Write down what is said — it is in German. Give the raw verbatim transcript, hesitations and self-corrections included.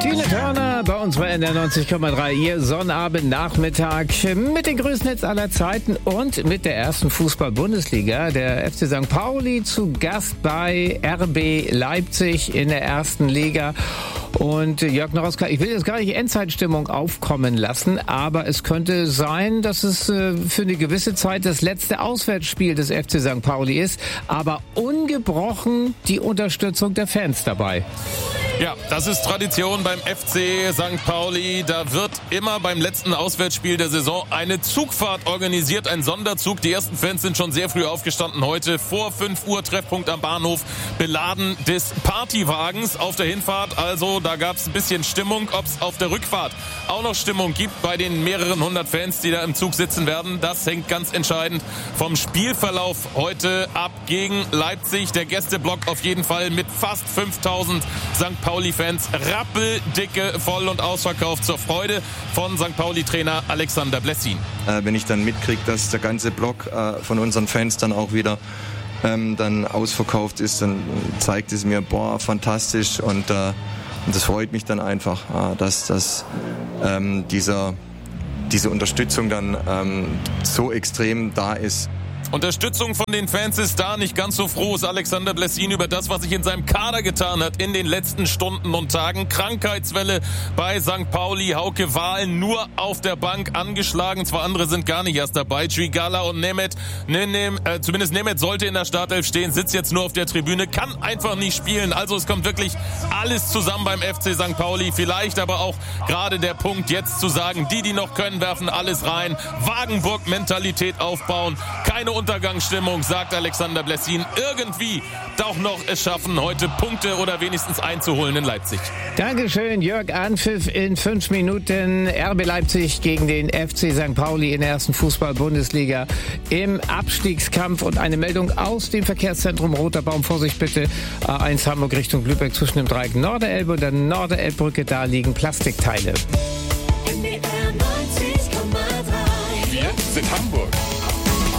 Tina Turner bei uns bei N R neunzig Komma drei, Ihr Sonnabend-Nachmittag mit den größten Hits aller Zeiten und mit der ersten Fußball-Bundesliga. Der F C Sankt Pauli zu Gast bei R B Leipzig in der ersten Liga. Und Jörg Noroska, ich will jetzt gar nicht Endzeitstimmung aufkommen lassen, aber es könnte sein, dass es äh, für eine gewisse Zeit das letzte Auswärtsspiel des F C Sankt Pauli ist, aber ungebrochen die Unterstützung der Fans dabei. Ja, das ist Tradition beim F C Sankt Pauli. Da wird immer beim letzten Auswärtsspiel der Saison eine Zugfahrt organisiert, ein Sonderzug. Die ersten Fans sind schon sehr früh aufgestanden heute. Vor fünf Uhr Treffpunkt am Bahnhof, beladen des Partywagens auf der Hinfahrt. Also da gab es ein bisschen Stimmung. Ob es auf der Rückfahrt auch noch Stimmung gibt bei den mehreren hundert Fans, die da im Zug sitzen werden, das hängt ganz entscheidend vom Spielverlauf heute ab gegen Leipzig. Der Gästeblock auf jeden Fall mit fast fünftausend Sankt Pauli-Fans, rappeldicke, voll und ausverkauft zur Freude von Sankt Pauli-Trainer Alexander Blessin. Äh, wenn ich dann mitkriege, dass der ganze Block äh, von unseren Fans dann auch wieder ähm, dann ausverkauft ist, dann zeigt es mir, boah, fantastisch und, äh, und das freut mich dann einfach, äh, dass, dass ähm, dieser, diese Unterstützung dann ähm, so extrem da ist. Unterstützung von den Fans ist da. Nicht ganz so froh ist Alexander Blessin über das, was sich in seinem Kader getan hat in den letzten Stunden und Tagen. Krankheitswelle bei Sankt Pauli. Hauke Wahl nur auf der Bank angeschlagen. Zwei andere sind gar nicht erst dabei. Trigala und Nemeth. Ne, ne, äh, zumindest Nemeth sollte in der Startelf stehen, sitzt jetzt nur auf der Tribüne, kann einfach nicht spielen. Also es kommt wirklich alles zusammen beim F C Sankt Pauli. Vielleicht aber auch gerade der Punkt, jetzt zu sagen, die, die noch können, werfen alles rein. Wagenburg-Mentalität aufbauen. Keine Untergangsstimmung, sagt Alexander Blessin. Irgendwie doch noch es schaffen, heute Punkte oder wenigstens einzuholen in Leipzig. Dankeschön, Jörg. Anpfiff in fünf Minuten. R B Leipzig gegen den F C Sankt Pauli in der ersten Fußball-Bundesliga im Abstiegskampf. Und eine Meldung aus dem Verkehrszentrum Roter Baum. Vorsicht bitte, A eins Hamburg Richtung Lübeck zwischen dem Dreieck Norderelbe und der Norderelbbrücke. Da liegen Plastikteile. N D R neunzig Komma drei. Wir sind Hamburg.